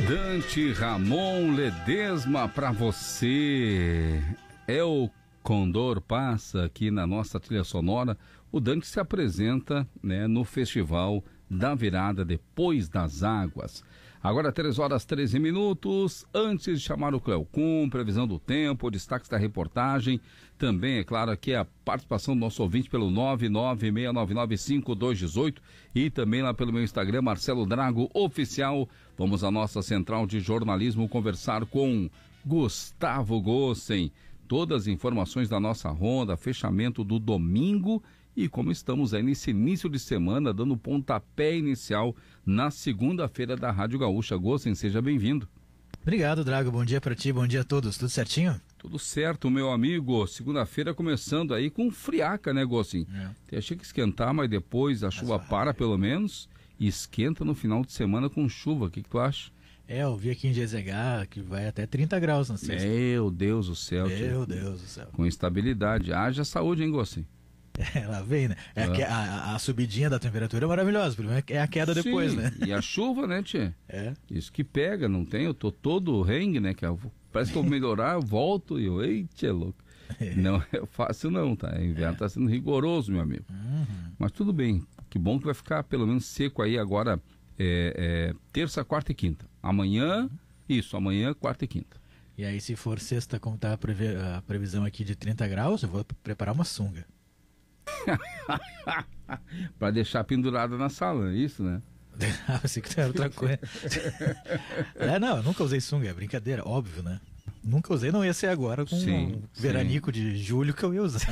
Dante Ramon Ledesma pra você. É o Condor passa aqui na nossa trilha sonora. O Dante se apresenta, né, no Festival da Virada Depois das Águas. Agora 3h13. Antes de chamar o Cleocum, previsão do tempo, destaques da reportagem. Também, é claro, aqui a participação do nosso ouvinte pelo 996995218 e também lá pelo meu Instagram, Marcelo Drago Oficial. Vamos à nossa central de jornalismo conversar com Gustavo Gossen. Todas as informações da nossa ronda, fechamento do domingo e como estamos aí nesse início de semana, dando pontapé inicial na segunda-feira da Rádio Gaúcha. Gossen, seja bem-vindo. Obrigado, Drago. Bom dia pra ti, bom dia a todos. Tudo certinho? Tudo certo, meu amigo. Segunda-feira começando aí com friaca, né, Gossen? Tem achei que esquentar, mas depois a chuva para pelo menos e esquenta no final de semana com chuva. O que tu acha? Eu vi aqui em GZH que vai até 30 graus na sexta. Meu Deus do céu. Meu Deus do céu. Com estabilidade. Haja saúde, hein, Gossen? Ela vem, né? A subidinha da temperatura é maravilhosa, o problema é a queda depois, sim, né? E a chuva, né, tchê? Isso que pega, não tem? Eu tô todo rengue, né? Parece que eu vou melhorar, eu volto e eita, é louco. Não é fácil não, tá? O inverno tá sendo rigoroso, meu amigo. Mas tudo bem, que bom que vai ficar pelo menos seco aí agora, terça, quarta e quinta. Amanhã, quarta e quinta. E aí se for sexta, como tá a previsão aqui de 30 graus, eu vou preparar uma sunga. Pra deixar pendurada na sala, é isso, né? Pensei que era outra coisa. Não, eu nunca usei sunga, é brincadeira, óbvio, né? Nunca usei, não ia ser agora com um veranico de julho que eu ia usar.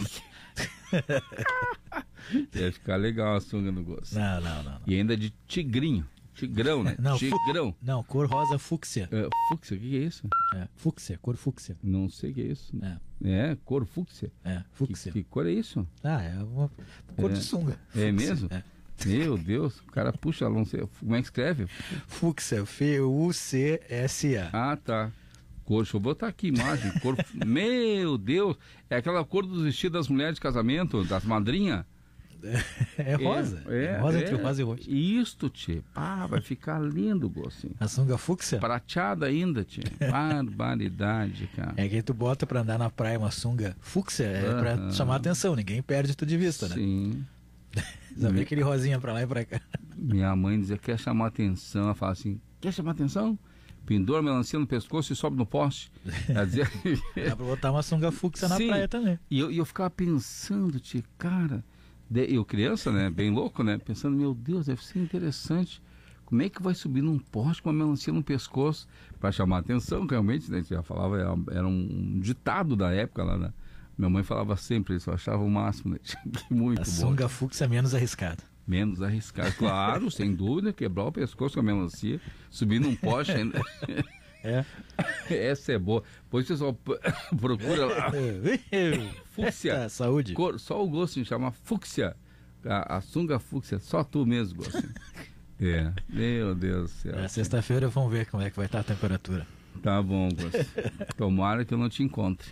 Ia ficar legal a sunga no gosto. Não. E ainda de tigrinho. Tigrão, né? Não, tigrão. Não, cor rosa fúcsia. Fúcsia, o que é isso? Fúcsia, cor fúcsia. Não sei o que é isso. Cor fúcsia. Fúcsia. Que cor é isso? É uma cor de sunga. É mesmo? Meu Deus, o cara puxa, não sei, como é que escreve? Fúcsia, F-U-C-S-A. Ah, tá. Cor, deixa eu botar aqui imagem. Cor, meu Deus, é aquela cor dos vestidos das mulheres de casamento, das madrinhas. É rosa. É rosa entre rosa e roxo. Isto, tchê. Vai ficar lindo, Gossinho. A sunga fúcsia? Prateada ainda, tchê. Barbaridade, cara. É que tu bota pra andar na praia uma sunga fúcsia, pra chamar atenção. Ninguém perde tu de vista, né? Sim. Sabe aquele rosinha pra lá e pra cá. Minha mãe dizia, quer chamar atenção? Ela fala assim, quer chamar atenção? Pendura a melancia no pescoço e sobe no poste. Ela dizia... Dá pra botar uma sunga fúcsia na praia também. E eu ficava pensando, tchê, cara... Eu criança, né, bem louco, né, pensando, meu Deus, deve ser interessante, como é que vai subir num poste com uma melancia no pescoço, para chamar a atenção, realmente, né, já falava, era um ditado da época lá, né? Minha mãe falava sempre isso, eu achava o máximo, né, muito bom. A sunga fúcsia é menos arriscada. Menos arriscado, claro, sem dúvida, quebrar o pescoço com a melancia, subir num poste ainda... Essa é boa. Pois pessoal, procura lá. Fúcsia. Saúde. Só o Gosto chama fúcsia. A sunga fúcsia. Só tu mesmo, Gosto. Meu Deus do céu. Sexta-feira vamos ver como é que vai estar a temperatura. Tá bom, Gosto. Tomara que eu não te encontre.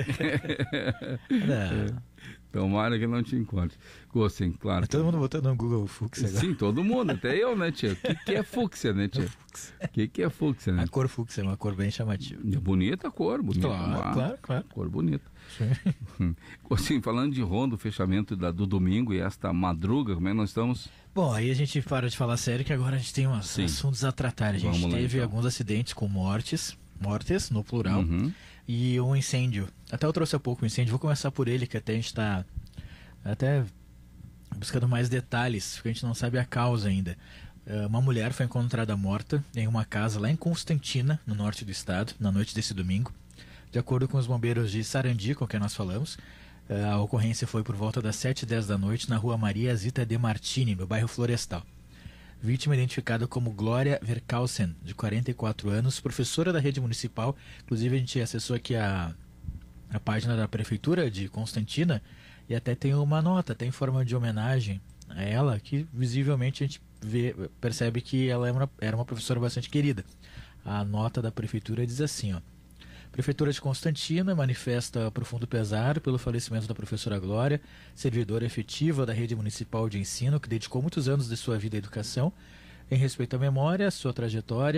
Tomara que eu não te encontre. Gosto, claro. Todo mundo botou no Google fúcsia agora. Sim, todo mundo, até eu, né, tia? O que é fúcsia, né, tia? O que é fúcsia, né? A cor fúcsia é uma cor bem chamativa. É bonita a cor, bonita. Claro. Cor bonita. Assim, falando de ronda, o fechamento do domingo e esta madruga, como é que nós estamos? Bom, aí a gente para de falar sério que agora a gente tem uns assuntos a tratar. A gente teve alguns acidentes com mortes no plural, e um incêndio. Até eu trouxe há pouco o incêndio, vou começar por ele, que até a gente está até buscando mais detalhes, porque a gente não sabe a causa ainda. Uma mulher foi encontrada morta em uma casa lá em Constantina, no norte do estado, na noite desse domingo. De acordo com os bombeiros de Sarandi, com quem nós falamos, a ocorrência foi por volta das 7h10 da noite na rua Maria Zita de Martini, no bairro Florestal. Vítima identificada como Glória Verkausen, de 44 anos, professora da rede municipal. Inclusive a gente acessou aqui a página da prefeitura de Constantina e até tem uma nota, até em forma de homenagem a ela, que visivelmente a gente percebe que ela era uma professora bastante querida. A nota da prefeitura diz assim, Prefeitura de Constantina manifesta profundo pesar pelo falecimento da professora Glória, servidora efetiva da rede municipal de ensino, que dedicou muitos anos de sua vida à educação. Em respeito à memória, sua trajetória,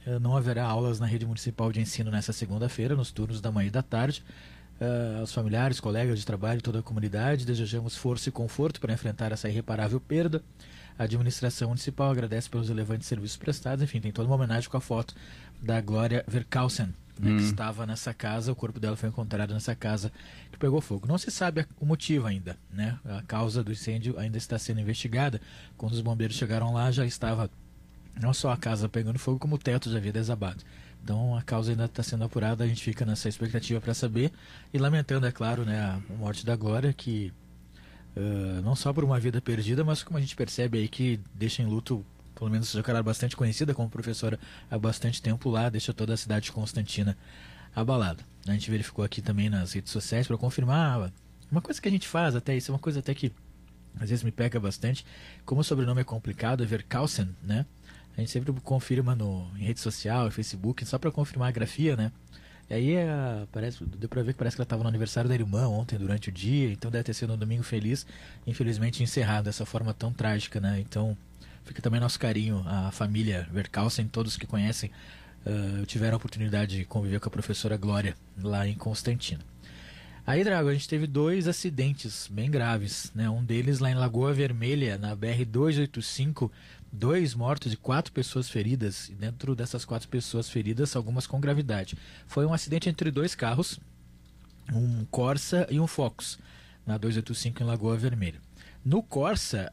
não haverá aulas na rede municipal de ensino nessa segunda-feira, nos turnos da manhã e da tarde. Aos familiares, colegas de trabalho e toda a comunidade, desejamos força e conforto para enfrentar essa irreparável perda. A administração municipal agradece pelos relevantes serviços prestados. Enfim, tem toda uma homenagem com a foto da Glória Verkausen, né, que estava nessa casa. O corpo dela foi encontrado nessa casa que pegou fogo. Não se sabe o motivo ainda, né? A causa do incêndio ainda está sendo investigada. Quando os bombeiros chegaram lá, já estava não só a casa pegando fogo, como o teto já havia desabado. Então a causa ainda está sendo apurada, a gente fica nessa expectativa para saber. E lamentando, é claro, né, a morte da Glória, que não só por uma vida perdida, mas como a gente percebe aí que deixa em luto, pelo menos já era bastante conhecida como professora há bastante tempo lá, deixa toda a cidade de Constantina abalada. A gente verificou aqui também nas redes sociais para confirmar uma coisa que a gente faz até, isso é uma coisa até que às vezes me pega bastante, como o sobrenome é complicado, é Verkausen, né? A gente sempre confirma em rede social, Facebook, só para confirmar a grafia, né? E aí deu pra ver que parece que ela estava no aniversário da irmã ontem durante o dia, então deve ter sido um domingo feliz, infelizmente encerrado dessa forma tão trágica, né? Então fica também nosso carinho à família Verkausen, todos que conhecem, tiveram a oportunidade de conviver com a professora Glória lá em Constantina. Aí, Drago, a gente teve 2 acidentes bem graves, né? Um deles lá em Lagoa Vermelha, na BR-285, 2 mortos e 4 pessoas feridas. E dentro dessas 4 pessoas feridas, algumas com gravidade. Foi um acidente entre 2 carros, um Corsa e um Focus, na 285 em Lagoa Vermelha. No Corsa,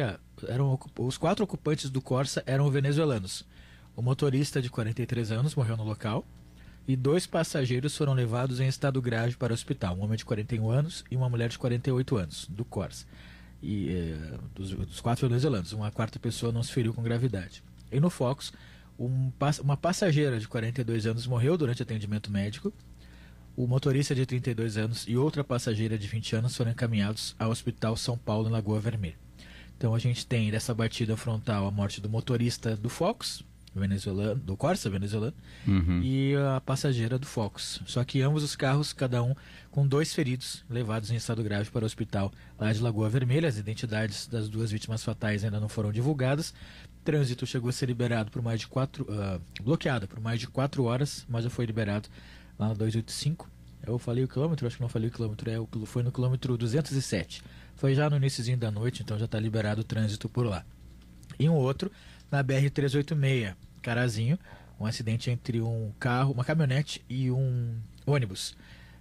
os 4 ocupantes do Corsa eram venezuelanos. O motorista de 43 anos morreu no local. E 2 passageiros foram levados em estado grave para o hospital. Um homem de 41 anos e uma mulher de 48 anos, do Corsa. E dos 4 venezuelanos, uma 4ª pessoa não se feriu com gravidade. E no Focus, uma passageira de 42 anos morreu durante atendimento médico. O motorista de 32 anos e outra passageira de 20 anos foram encaminhados ao Hospital São Paulo, em Lagoa Vermelha. Então a gente tem dessa batida frontal a morte do motorista do Focus, venezuelano, do Corsa venezuelano, e a passageira do Focus. Só que ambos os carros, cada um com 2 feridos, levados em estado grave para o hospital lá de Lagoa Vermelha. As identidades das 2 vítimas fatais ainda não foram divulgadas. O trânsito chegou a ser liberado por mais de bloqueado por mais de 4 horas, mas já foi liberado lá na 285. Eu falei o quilômetro? Acho que não falei o quilômetro. Foi no quilômetro 207. Foi já no iniciozinho da noite, então já está liberado o trânsito por lá. E um outro na BR-386, Carazinho, um acidente entre um carro, uma caminhonete e um ônibus.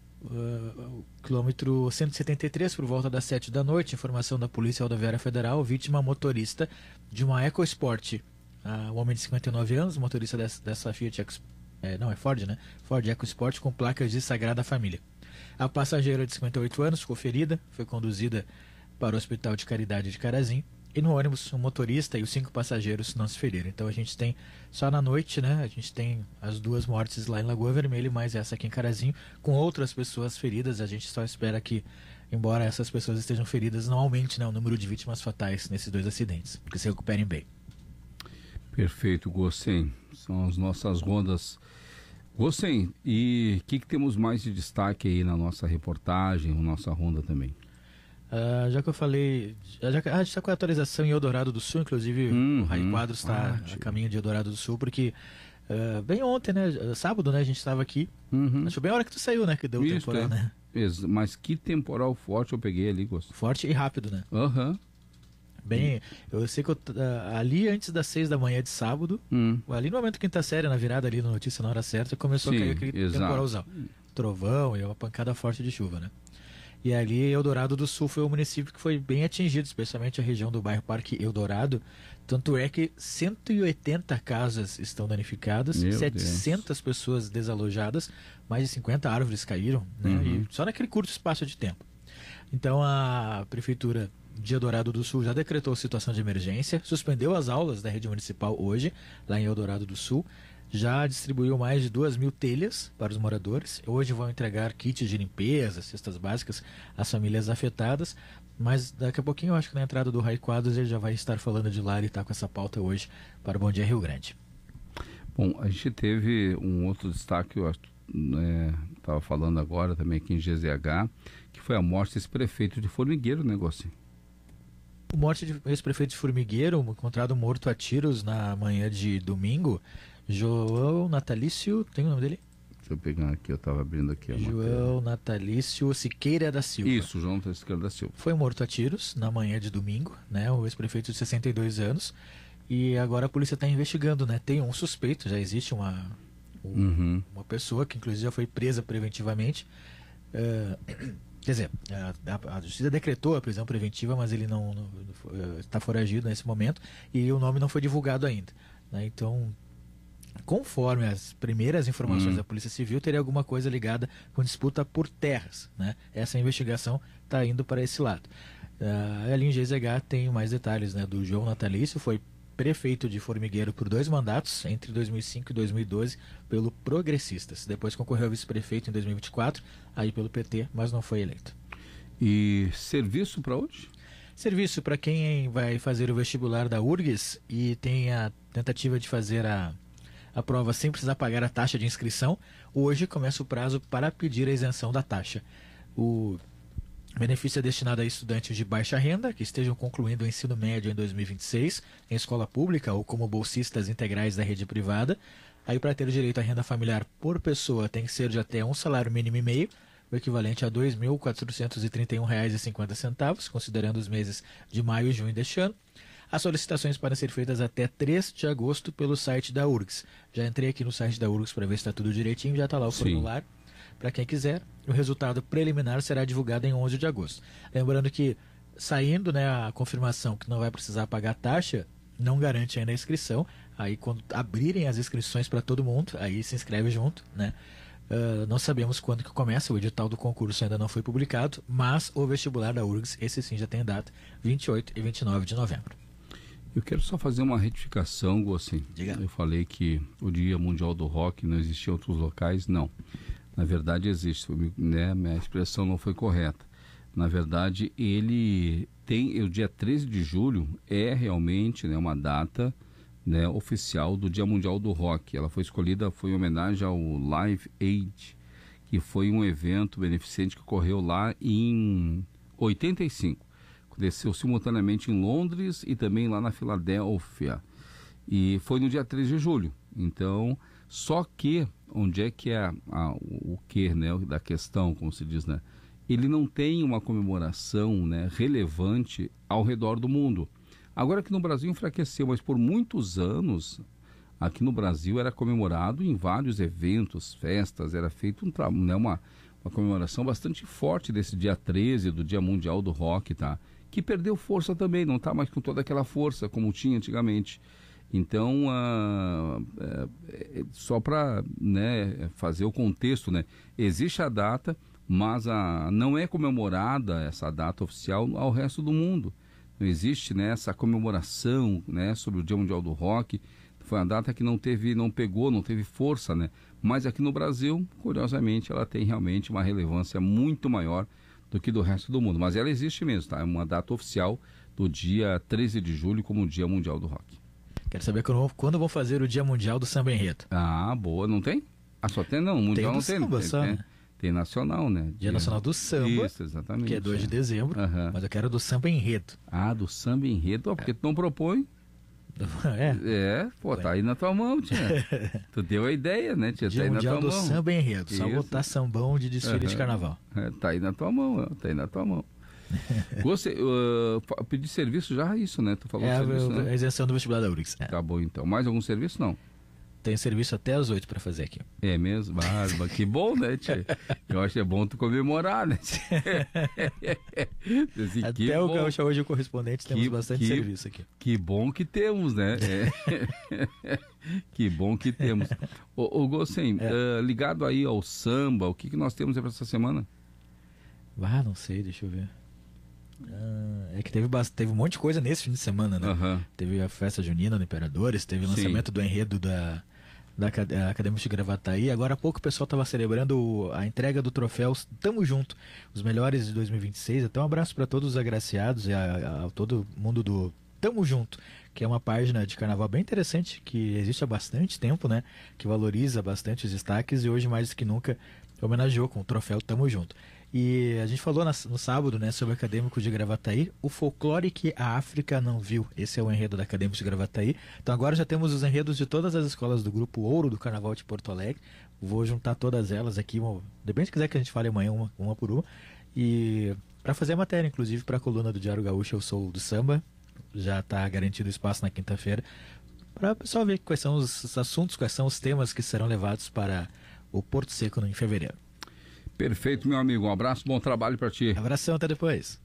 Quilômetro 173, por volta das 7 da noite, informação da Polícia Rodoviária Federal, vítima motorista de uma EcoSport. Um homem de 59 anos, motorista dessa Fiat Ford, né? Ford EcoSport com placas de Sagrada Família. A passageira de 58 anos ficou ferida, foi conduzida para o Hospital de Caridade de Carazinho. E no ônibus, o motorista e os 5 passageiros não se feriram. Então a gente tem, só na noite, né? A gente tem as 2 mortes lá em Lagoa Vermelha, mais essa aqui em Carazinho, com outras pessoas feridas. A gente só espera que, embora essas pessoas estejam feridas, não aumente, né, o número de vítimas fatais nesses 2 acidentes, porque se recuperem bem. Perfeito, Gossen. São as nossas rondas. Gossen, e o que temos mais de destaque aí na nossa reportagem, na nossa ronda também? Já que eu falei, a gente está com a atualização em Eldorado do Sul, inclusive o Raí Quadros está a caminho de Eldorado do Sul, porque bem ontem, né, sábado, né, a gente estava aqui, acho que bem a hora que tu saiu, né, que deu o temporal, né? Mas que temporal forte eu peguei ali, Gosto. Forte e rápido, né? Bem, eu sei que ali antes das 6 da manhã de sábado, ali no momento quinta série, na virada ali na notícia na hora certa, começou a cair aquele temporalzão, trovão e uma pancada forte de chuva, né? E ali Eldorado do Sul foi o município que foi bem atingido, especialmente a região do bairro Parque Eldorado. Tanto é que 180 casas estão danificadas, 700 pessoas desalojadas, mais de 50 árvores caíram, né? E só naquele curto espaço de tempo. Então a Prefeitura de Eldorado do Sul já decretou situação de emergência, suspendeu as aulas da rede municipal hoje, lá em Eldorado do Sul. Já distribuiu mais de 2.000 telhas para os moradores. Hoje vão entregar kits de limpeza, cestas básicas às famílias afetadas. Mas daqui a pouquinho, eu acho que na entrada do Raí Quadros ele já vai estar falando de lá e está com essa pauta hoje para o Bom Dia Rio Grande. Bom, a gente teve um outro destaque, eu estava falando agora também aqui em GZH, que foi a morte desse prefeito de Formigueiro, negócio. A morte de ex-prefeito de Formigueiro, encontrado morto a tiros na manhã de domingo. João Natalício, tem o nome dele? Deixa eu pegar aqui, eu estava abrindo aqui. João Natalício Siqueira da Silva. Isso, João Natalício Siqueira da Silva. Foi morto a tiros na manhã de domingo, né? O ex-prefeito de 62 anos. E agora a polícia está investigando, né? Tem um suspeito, já existe uma pessoa que inclusive já foi presa preventivamente. Quer dizer, a justiça decretou a prisão preventiva, mas ele não está foragido nesse momento e o nome não foi divulgado ainda, né? Então, conforme as primeiras informações da Polícia Civil, teria alguma coisa ligada com disputa por terras, né? Essa investigação está indo para esse lado. Ali em GZH tem mais detalhes, né? Do João Natalício, foi prefeito de Formigueiro por 2 mandatos, entre 2005 e 2012, pelo Progressistas. Depois concorreu a vice-prefeito em 2024, aí pelo PT, mas não foi eleito. E serviço para hoje? Serviço para quem vai fazer o vestibular da URGS e tem a tentativa de fazer a prova sem precisar pagar a taxa de inscrição. Hoje começa o prazo para pedir a isenção da taxa. O benefício é destinado a estudantes de baixa renda que estejam concluindo o ensino médio em 2026 em escola pública ou como bolsistas integrais da rede privada. Aí, para ter direito à renda familiar por pessoa, tem que ser de até 1 salário mínimo e meio, o equivalente a R$ 2.431,50, considerando os meses de maio e junho deste ano. As solicitações podem ser feitas até 3 de agosto pelo site da URGS. Já entrei aqui no site da URGS para ver se está tudo direitinho, já está lá o formulário. Para quem quiser, o resultado preliminar será divulgado em 11 de agosto. Lembrando que, saindo, né, a confirmação que não vai precisar pagar taxa, não garante ainda a inscrição. Aí, quando abrirem as inscrições para todo mundo, aí se inscreve junto, né? Não sabemos quando que começa, o edital do concurso ainda não foi publicado, mas o vestibular da URGS, esse sim já tem data, 28 e 29 de novembro. Eu quero só fazer uma retificação, Gossim. Diga. Eu falei que o Dia Mundial do Rock não existia em outros locais, não. Na verdade existe, né? Minha expressão não foi correta. Na verdade, ele tem, o dia 13 de julho é realmente, né, uma data, né, oficial do Dia Mundial do Rock. Ela foi escolhida, foi em homenagem ao Live Aid, que foi um evento beneficente que ocorreu lá em 85. Aconteceu simultaneamente em Londres e também lá na Filadélfia. E foi no dia 13 de julho. Então, só que, onde é que é o que, né, da questão, como se diz, né? Ele não tem uma comemoração, né, relevante ao redor do mundo. Agora aqui no Brasil enfraqueceu, mas por muitos anos, aqui no Brasil era comemorado em vários eventos, festas, era feito uma comemoração bastante forte desse dia 13, do Dia Mundial do Rock, tá? Que perdeu força também, não está mais com toda aquela força como tinha antigamente. Então, só para, né, fazer o contexto, né, existe a data, mas não é comemorada essa data oficial ao resto do mundo. Não existe, né, essa comemoração, né, sobre o Dia Mundial do Rock. Foi uma data que não teve força, né? Mas aqui no Brasil, curiosamente, ela tem realmente uma relevância muito maior do que do resto do mundo. Mas ela existe mesmo, tá? É uma data oficial do dia 13 de julho como o Dia Mundial do Rock. Quero saber quando vão fazer o Dia Mundial do Samba Enredo. Ah, boa. Não tem? Só tem não. Mundial não tem. Samba, só, né? Tem nacional, né? Dia Nacional do Samba. Isso, exatamente. Que é 2 de dezembro. Mas eu quero do Samba Enredo. Do Samba Enredo. Porque tu não propõe. Tá aí na tua mão, tia. Tu deu a ideia, né, tia? Dia tá aí Mundial na tua do mão. Samba Enredo. Só botar sambão de desfile de carnaval. Tá aí na tua mão, tá aí na tua mão. Você pedir serviço já é isso, né? Tu falou serviço, né? A isenção do vestibular da URGS. Tá bom, então. Mais algum serviço, não? Tem serviço até às 8 para fazer aqui. É mesmo? Que bom, né, tia? Eu acho que é bom tu comemorar, né, tia? Até o Gaúcho hoje, o correspondente, temos bastante serviço aqui. Que bom que temos, né? Que bom que temos. Ô Gossim, ligado aí ao samba, o que nós temos aí para essa semana? Não sei, deixa eu ver. É que teve um monte de coisa nesse fim de semana, né? Teve a festa junina do Imperadores, teve o lançamento do enredo da Acadêmica de Gravataí. Agora há pouco o pessoal estava celebrando a entrega do troféu Tamo Junto, os melhores de 2026. Então um abraço para todos os agraciados e a todo mundo do Tamo Junto, que é uma página de carnaval bem interessante, que existe há bastante tempo, né? Que valoriza bastante os destaques e hoje mais do que nunca homenageou com o troféu Tamo Junto. E a gente falou no sábado, né, sobre o Acadêmico de Gravataí, o folclore que a África não viu. Esse é o enredo da Acadêmico de Gravataí. Então agora já temos os enredos de todas as escolas do Grupo Ouro do Carnaval de Porto Alegre. Vou juntar todas elas aqui, depende se quiser que a gente fale amanhã uma por uma. E para fazer a matéria, inclusive, para a coluna do Diário Gaúcho, eu sou do samba. Já está garantido espaço na quinta-feira. Para o pessoal ver quais são os assuntos, quais são os temas que serão levados para o Porto Seco em fevereiro. Perfeito, meu amigo. Um abraço, bom trabalho para ti. Abração, até depois.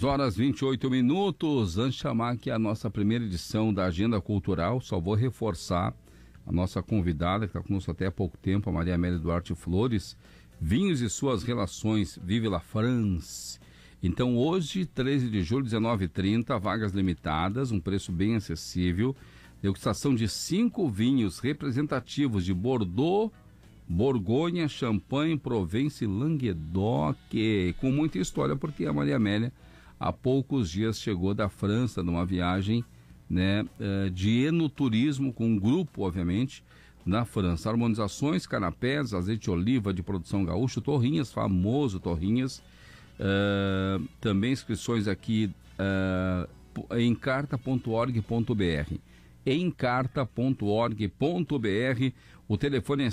3h28. Antes de chamar aqui a nossa primeira edição da Agenda Cultural, só vou reforçar a nossa convidada, que está conosco até há pouco tempo, a Maria Amélia Duarte Flores. Vinhos e suas relações, Vive la France. Então, hoje, 13 de julho, 19h30, vagas limitadas, um preço bem acessível. Degustação de 5 vinhos representativos de Bordeaux, Borgonha, Champagne, Provence e Languedoc, com muita história, porque a Maria Amélia há poucos dias chegou da França numa viagem, né, de enoturismo com um grupo, obviamente, na França. Harmonizações, canapés, azeite de oliva de produção gaúcha, Torrinhas, famoso Torrinhas, também inscrições aqui em carta.org.br. Encarta.org.br. O telefone é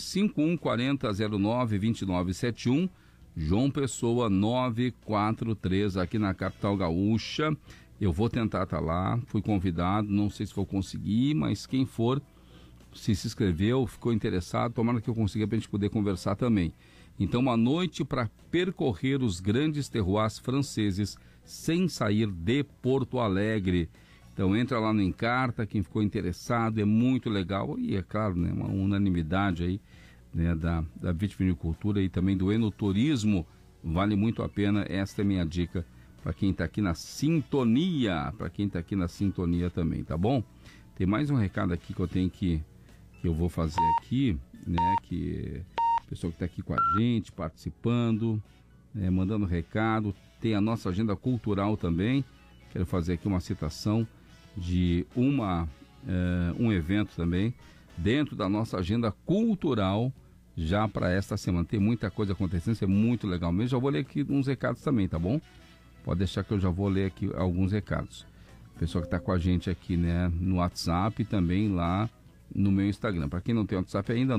5140-09-2971, João Pessoa 943, aqui na capital gaúcha. Eu vou tentar estar lá, fui convidado, não sei se vou conseguir, mas quem for, se inscreveu, ficou interessado, tomara que eu consiga para a gente poder conversar também. Então, uma noite para percorrer os grandes terroirs franceses sem sair de Porto Alegre. Então entra lá no Encarta, quem ficou interessado, é muito legal. E é claro, né, uma unanimidade aí, né, da vitivinicultura e também do enoturismo. Vale muito a pena, esta é a minha dica para quem está aqui na sintonia. Para quem está aqui na sintonia também, tá bom? Tem mais um recado aqui que eu vou fazer aqui, né? Que a pessoa que está aqui com a gente, participando, mandando recado. Tem a nossa agenda cultural também. Quero fazer aqui uma citação de um evento também dentro da nossa agenda cultural já para esta semana. Tem muita coisa acontecendo, isso é muito legal mesmo. Já vou ler aqui uns recados também, tá bom? Pode deixar que eu já vou ler aqui alguns recados. Pessoal que está com a gente aqui, né, no WhatsApp e também lá no meu Instagram. Para quem não tem WhatsApp ainda,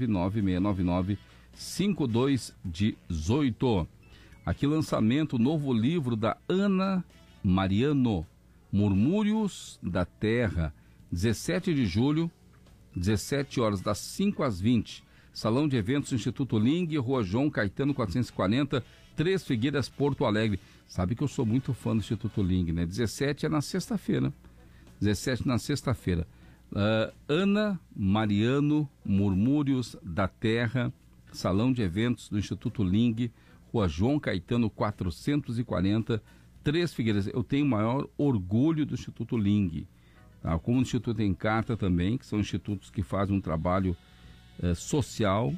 996995218. Aqui lançamento, novo livro da Ana Mariano, Murmúrios da Terra, 17 de julho, 17 horas, das 5 às 20. Salão de Eventos Instituto Ling, Rua João Caetano 440, Três Figueiras, Porto Alegre. Sabe que eu sou muito fã do Instituto Ling, né? 17 é na sexta-feira. 17 na sexta-feira. Ana Mariano, Murmúrios da Terra, Salão de Eventos do Instituto Ling, Rua João Caetano 440, Três Figueiras. Eu tenho o maior orgulho do Instituto Ling, tá? Como o Instituto Encarta também, que são institutos que fazem um trabalho social,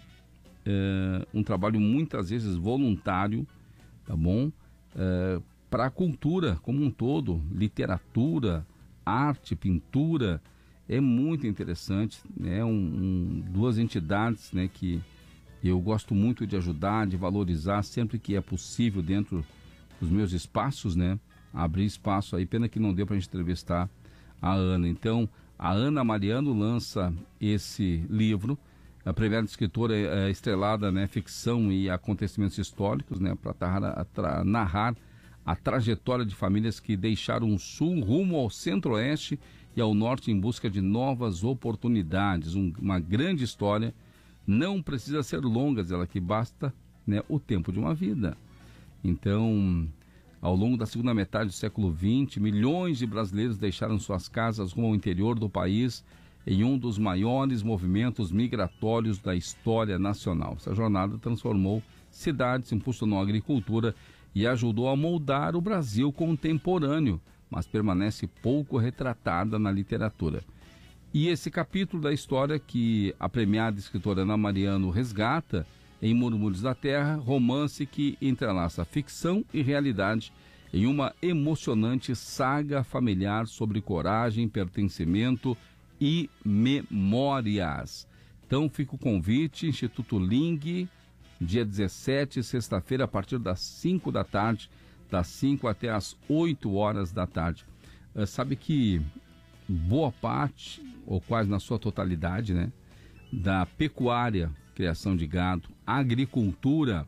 um trabalho muitas vezes voluntário, tá bom? Para a cultura como um todo, literatura, arte, pintura, é muito interessante, né? Duas entidades, né, que eu gosto muito de ajudar, de valorizar sempre que é possível dentro dos meus espaços, né? Abrir espaço aí, pena que não deu para a gente entrevistar a Ana. Então, a Ana Mariano lança esse livro, a primeira escritora estrelada, né, ficção e acontecimentos históricos, né, para narrar a trajetória de famílias que deixaram o sul rumo ao centro-oeste e ao norte em busca de novas oportunidades. Uma grande história, não precisa ser longa, diz ela, que basta, né, o tempo de uma vida. Então, ao longo da segunda metade do século XX, milhões de brasileiros deixaram suas casas rumo ao interior do país em um dos maiores movimentos migratórios da história nacional. Essa jornada transformou cidades, impulsionou a agricultura e ajudou a moldar o Brasil contemporâneo, mas permanece pouco retratada na literatura. E esse capítulo da história que a premiada escritora Ana Mariano resgata em Murmúrios da Terra, romance que entrelaça ficção e realidade em uma emocionante saga familiar sobre coragem, pertencimento e memórias. Então fica o convite, Instituto Ling, dia 17, sexta-feira, a partir das 5 da tarde, das 5 até as 8 horas da tarde. Sabe que boa parte, ou quase na sua totalidade, né, da pecuária, criação de gado, agricultura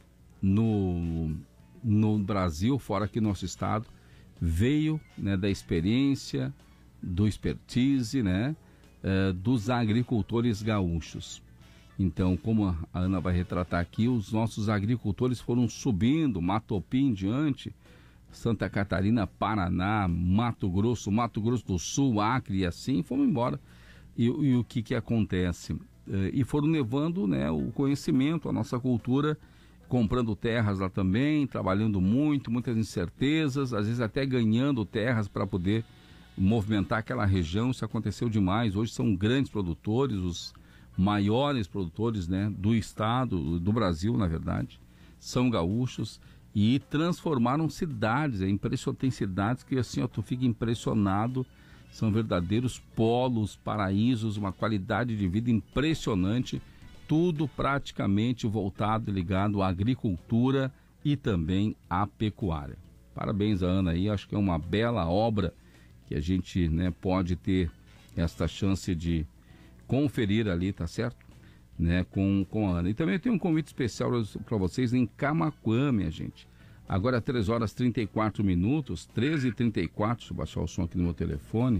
no Brasil, fora aqui no nosso estado, veio, né, da experiência, do expertise, né, dos agricultores gaúchos. Então, como a Ana vai retratar aqui, os nossos agricultores foram subindo, Matopim em diante, Santa Catarina, Paraná, Mato Grosso do Sul, Acre e assim, fomos embora. E o que acontece? E foram levando, né, o conhecimento, a nossa cultura, comprando terras lá também, trabalhando muito, muitas incertezas, às vezes até ganhando terras para poder movimentar aquela região. Isso aconteceu demais. Hoje são grandes produtores, os maiores produtores, né, do estado, do Brasil, na verdade, são gaúchos e transformaram cidades. É impressionante, tem cidades que assim, ó, tu fica impressionado, são verdadeiros polos, paraísos, uma qualidade de vida impressionante, tudo praticamente voltado e ligado à agricultura e também à pecuária. Parabéns a Ana aí, acho que é uma bela obra que a gente, né, pode ter esta chance de conferir ali, tá certo? Né, com a Ana. E também tem um convite especial para vocês em Camaquã, minha gente. Agora 3 horas 34 minutos, 13h34, deixa eu baixar o som aqui no meu telefone.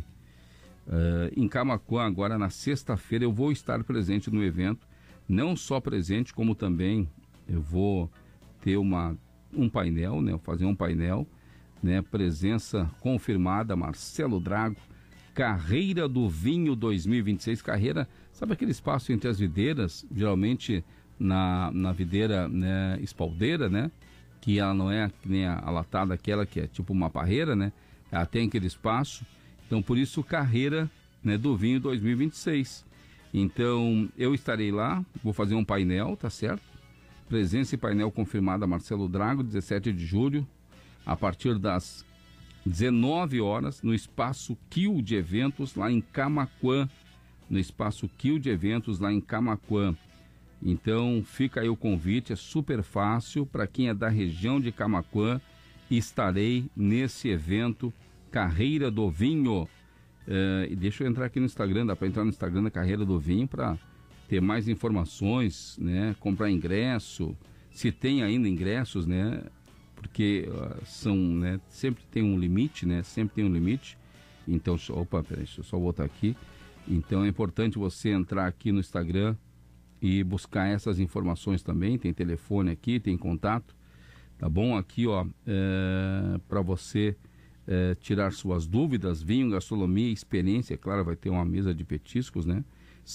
Em Camaquã, agora na sexta-feira, eu vou estar presente no evento. Não só presente, como também eu vou ter um painel, né? Fazer um painel, né? Presença confirmada, Marcelo Drago, Carreira do Vinho 2026. Carreira, sabe aquele espaço entre as videiras, geralmente na videira, né, espaldeira, né? Que ela não é que nem a latada, aquela que é tipo uma parreira, né? Ela tem aquele espaço. Então, por isso, Carreira, né, do Vinho 2026. Então, eu estarei lá, vou fazer um painel, tá certo? Presença e painel confirmada, Marcelo Drago, 17 de julho, a partir das 19 horas, no Espaço Kill de Eventos, lá em Camaquã. No Espaço Kill de Eventos, lá em Camaquã. Então, fica aí o convite, é super fácil, para quem é da região de Camaquã, estarei nesse evento, Carreira do Vinho. E deixa eu entrar aqui no Instagram, dá para entrar no Instagram da Carreira do Vinho para ter mais informações, né? Comprar ingresso, se tem ainda ingressos, né? Porque são, né? Sempre tem um limite, né? Sempre tem um limite. Então, opa, peraí, deixa eu só voltar aqui. Então é importante você entrar aqui no Instagram e buscar essas informações também. Tem telefone aqui, tem contato, tá bom? Aqui, ó, para você tirar suas dúvidas, vinho, gastronomia, experiência, claro, vai ter uma mesa de petiscos, né?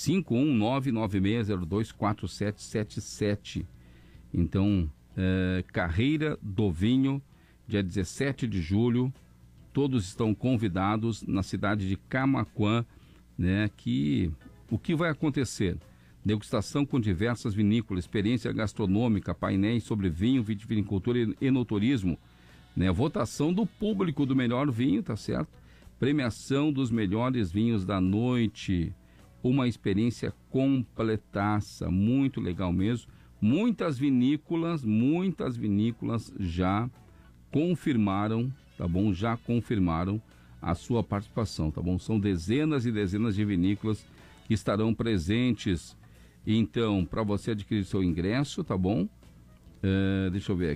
51996024777. Então, Carreira do Vinho, dia 17 de julho, todos estão convidados na cidade de Camaquã, né? O que vai acontecer? Degustação com diversas vinícolas, experiência gastronômica, painéis sobre vinho, vitivinicultura e enoturismo, né? Votação do público do melhor vinho, tá certo? Premiação dos melhores vinhos da noite, uma experiência completaça, muito legal mesmo. Muitas vinícolas já confirmaram, tá bom? Já confirmaram a sua participação, tá bom? São dezenas e dezenas de vinícolas que estarão presentes. Então, para você adquirir seu ingresso, tá bom? Deixa eu ver aqui.